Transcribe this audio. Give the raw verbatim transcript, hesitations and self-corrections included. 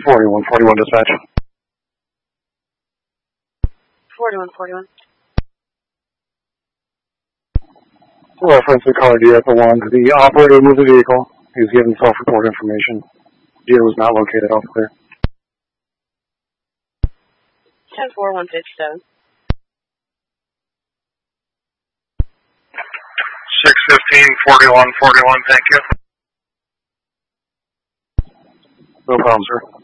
forty-one forty-one dispatch. forty-one forty-one. Reference to caller D F one. The operator moved the vehicle. He's given self-report information. Deer was not located off clear. ten four one fifty-seven. six fifteen forty-one forty-one, thank you. No problem, sir.